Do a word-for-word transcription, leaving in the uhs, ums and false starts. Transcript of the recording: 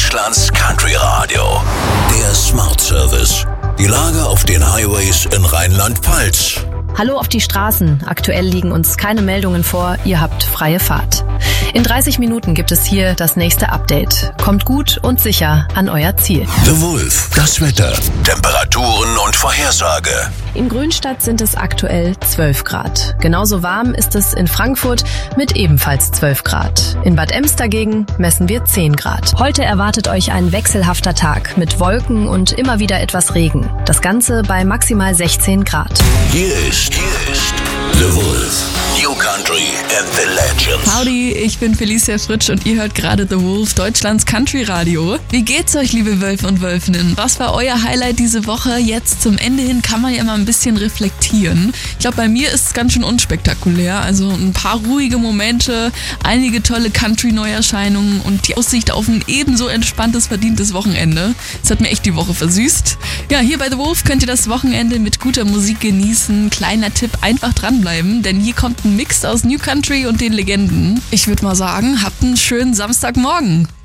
Deutschlands Country Radio. Der Smart Service. Die Lage auf den Highways in Rheinland-Pfalz. Hallo auf die Straßen. Aktuell liegen uns keine Meldungen vor. Ihr habt freie Fahrt. In dreißig Minuten gibt es hier das nächste Update. Kommt gut und sicher an euer Ziel. The Wolf. Das Wetter. Temperaturen und Vorhersage. In Grünstadt sind es aktuell zwölf Grad. Genauso warm ist es in Frankfurt mit ebenfalls zwölf Grad. In Bad Ems dagegen messen wir zehn Grad. Heute erwartet euch ein wechselhafter Tag mit Wolken und immer wieder etwas Regen. Das Ganze bei maximal sechzehn Grad. Hier ist, hier ist The Wolf. New Country and the Legends. Howdy, ich bin Felicia Fritsch und ihr hört gerade The Wolf, Deutschlands Country Radio. Wie geht's euch, liebe Wölfe und Wölfinnen? Was war euer Highlight diese Woche? Jetzt zum Ende hin kann man ja mal ein bisschen reflektieren. Ich glaube, bei mir ist es ganz schön unspektakulär. Also ein paar ruhige Momente, einige tolle Country-Neuerscheinungen und die Aussicht auf ein ebenso entspanntes, verdientes Wochenende. Das hat mir echt die Woche versüßt. Ja, hier bei The Wolf könnt ihr das Wochenende mit guter Musik genießen. Kleiner Tipp, einfach dranbleiben, denn hier kommt ein Mix aus New Country und den Legenden. Ich würde mal sagen, habt einen schönen Samstagmorgen.